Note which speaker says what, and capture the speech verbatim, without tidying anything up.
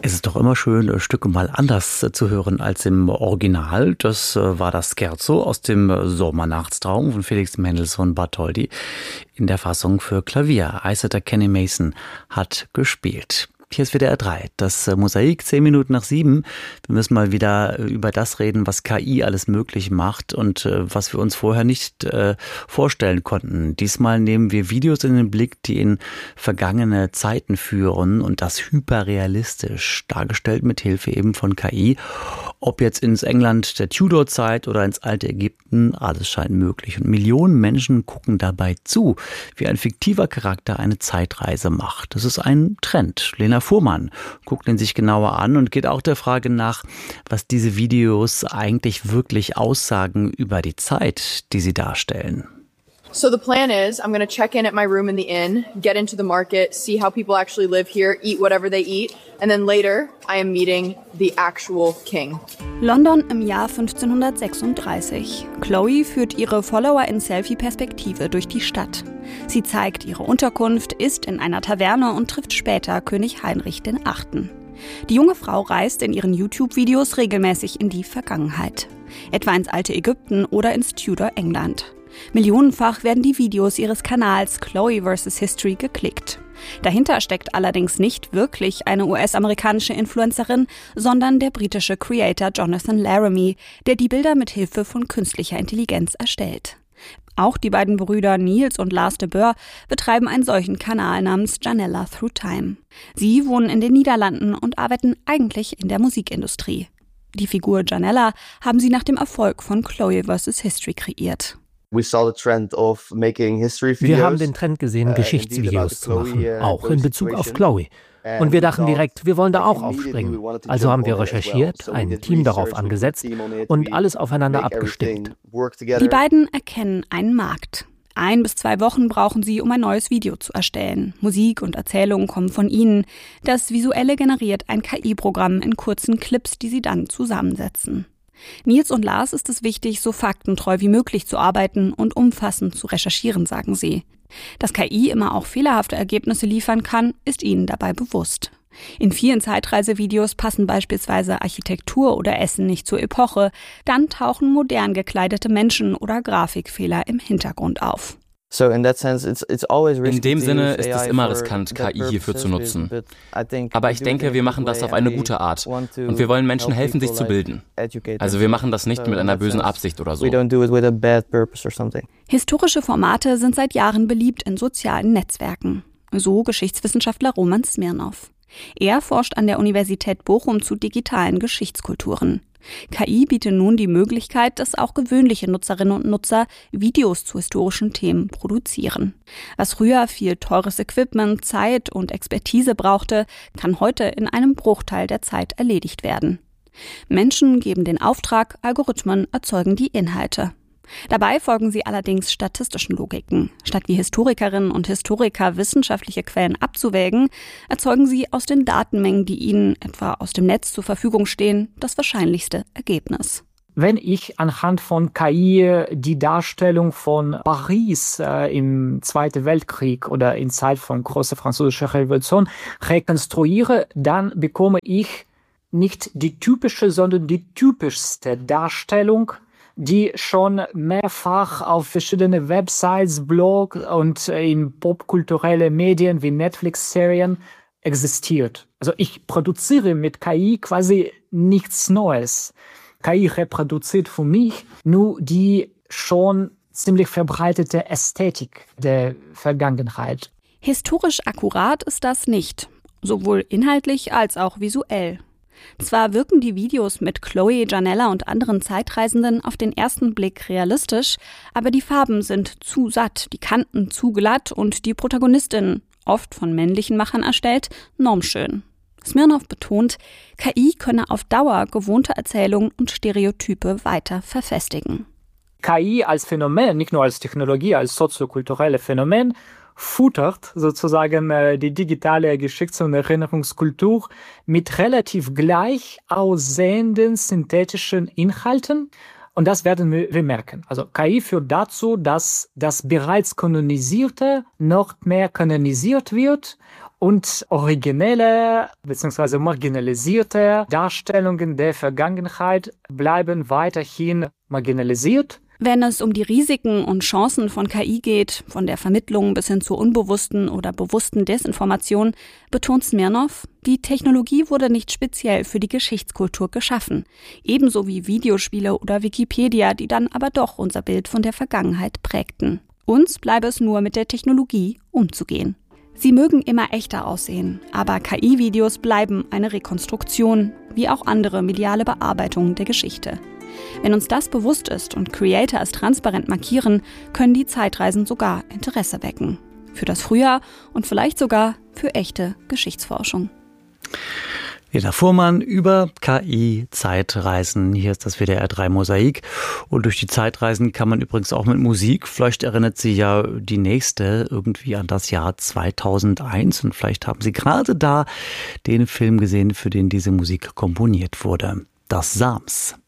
Speaker 1: Es ist doch immer schön, Stücke mal anders zu hören als im Original. Das war das Scherzo aus dem Sommernachtstraum von Felix Mendelssohn Bartholdy in der Fassung für Klavier. Eiseter Kenny Mason hat gespielt. Hier ist W D R drei, das Mosaik, zehn Minuten nach sieben. Wir müssen mal wieder über das reden, was K I alles möglich macht und äh, was wir uns vorher nicht äh, vorstellen konnten. Diesmal nehmen wir Videos in den Blick, die in vergangene Zeiten führen und das hyperrealistisch dargestellt mit Hilfe eben von K I. Ob jetzt ins England der Tudor-Zeit oder ins alte Ägypten, alles scheint möglich. Und Millionen Menschen gucken dabei zu, wie ein fiktiver Charakter eine Zeitreise macht. Das ist ein Trend. Lena Fuhrmann guckt ihn sich genauer an und geht auch der Frage nach, was diese Videos eigentlich wirklich aussagen über die Zeit, die sie darstellen.
Speaker 2: So the plan is, I'm going to check in at my room in the inn, get into the market, see how people actually live here, eat whatever they eat, and then later I am meeting the actual king.
Speaker 3: London im Jahr fünfzehnhundertsechsunddreißig. Chloe führt ihre Follower in Selfie-Perspektive durch die Stadt. Sie zeigt ihre Unterkunft, isst in einer Taverne und trifft später König Heinrich der Achte. Die junge Frau reist in ihren YouTube-Videos regelmäßig in die Vergangenheit. Etwa ins alte Ägypten oder ins Tudor-England. Millionenfach werden die Videos ihres Kanals Chloe versus. History geklickt. Dahinter steckt allerdings nicht wirklich eine U S-amerikanische Influencerin, sondern der britische Creator Jonathan Laramie, der die Bilder mit Hilfe von künstlicher Intelligenz erstellt. Auch die beiden Brüder Niels und Lars de Boer betreiben einen solchen Kanal namens Janella Through Time. Sie wohnen in den Niederlanden und arbeiten eigentlich in der Musikindustrie. Die Figur Janella haben sie nach dem Erfolg von Chloe versus. History kreiert.
Speaker 4: Wir
Speaker 5: haben den Trend gesehen, Geschichtsvideos zu machen, auch in Bezug auf Chloe. Und wir dachten direkt, wir wollen da auch aufspringen. Also haben wir recherchiert, ein Team darauf angesetzt und alles aufeinander abgestimmt.
Speaker 3: Die beiden erkennen einen Markt. Ein bis zwei Wochen brauchen sie, um ein neues Video zu erstellen. Musik und Erzählungen kommen von ihnen. Das Visuelle generiert ein K I-Programm in kurzen Clips, die sie dann zusammensetzen. Niels und Lars ist es wichtig, so faktentreu wie möglich zu arbeiten und umfassend zu recherchieren, sagen sie. Dass K I immer auch fehlerhafte Ergebnisse liefern kann, ist ihnen dabei bewusst. In vielen Zeitreisevideos passen beispielsweise Architektur oder Essen nicht zur Epoche, dann tauchen modern gekleidete Menschen oder Grafikfehler im Hintergrund auf.
Speaker 6: In dem Sinne ist es immer riskant, K I hierfür zu nutzen. Aber ich denke, wir machen das auf eine gute Art. Und wir wollen Menschen helfen, sich zu bilden. Also wir machen das nicht mit einer bösen Absicht oder so.
Speaker 3: Historische Formate sind seit Jahren beliebt in sozialen Netzwerken. So Geschichtswissenschaftler Roman Smirnov. Er forscht an der Universität Bochum zu digitalen Geschichtskulturen. K I bietet nun die Möglichkeit, dass auch gewöhnliche Nutzerinnen und Nutzer Videos zu historischen Themen produzieren. Was früher viel teures Equipment, Zeit und Expertise brauchte, kann heute in einem Bruchteil der Zeit erledigt werden. Menschen geben den Auftrag, Algorithmen erzeugen die Inhalte. Dabei folgen sie allerdings statistischen Logiken. Statt wie Historikerinnen und Historiker wissenschaftliche Quellen abzuwägen, erzeugen sie aus den Datenmengen, die ihnen etwa aus dem Netz zur Verfügung stehen, das wahrscheinlichste Ergebnis.
Speaker 7: Wenn ich anhand von K I die Darstellung von Paris äh, im Zweiten Weltkrieg oder in Zeit von großer französischer Revolution rekonstruiere, dann bekomme ich nicht die typische, sondern die typischste Darstellung, die schon mehrfach auf verschiedene Websites, Blogs und in popkulturelle Medien wie Netflix-Serien existiert. Also ich produziere mit K I quasi nichts Neues. K I reproduziert für mich nur die schon ziemlich verbreitete Ästhetik der Vergangenheit.
Speaker 3: Historisch akkurat ist das nicht, sowohl inhaltlich als auch visuell. Zwar wirken die Videos mit Chloe, Janella und anderen Zeitreisenden auf den ersten Blick realistisch, aber die Farben sind zu satt, die Kanten zu glatt und die Protagonistin, oft von männlichen Machern erstellt, normschön. Smirnov betont, K I könne auf Dauer gewohnte Erzählungen und Stereotype weiter verfestigen.
Speaker 7: K I als Phänomen, nicht nur als Technologie, als soziokulturelle Phänomen, futtert sozusagen äh, die digitale Geschichts- und Erinnerungskultur mit relativ gleich aussehenden synthetischen Inhalten. Und das werden wir merken. Also K I führt dazu, dass das bereits Kanonisierte noch mehr kanonisiert wird und originelle bzw. marginalisierte Darstellungen der Vergangenheit bleiben weiterhin marginalisiert.
Speaker 3: Wenn es um die Risiken und Chancen von K I geht, von der Vermittlung bis hin zur unbewussten oder bewussten Desinformation, betont Smirnov, die Technologie wurde nicht speziell für die Geschichtskultur geschaffen. Ebenso wie Videospiele oder Wikipedia, die dann aber doch unser Bild von der Vergangenheit prägten. Uns bleibe es nur, mit der Technologie umzugehen. Sie mögen immer echter aussehen, aber K I-Videos bleiben eine Rekonstruktion, wie auch andere mediale Bearbeitungen der Geschichte. Wenn uns das bewusst ist und Creator es transparent markieren, können die Zeitreisen sogar Interesse wecken. Für das Frühjahr und vielleicht sogar für echte Geschichtsforschung.
Speaker 1: Lena Fuhrmann über K I-Zeitreisen. Hier ist das W D R drei Mosaik. Und durch die Zeitreisen kann man übrigens auch mit Musik. Vielleicht erinnert Sie ja die nächste irgendwie an das Jahr zweitausendeins. Und vielleicht haben Sie gerade da den Film gesehen, für den diese Musik komponiert wurde. Das Sams.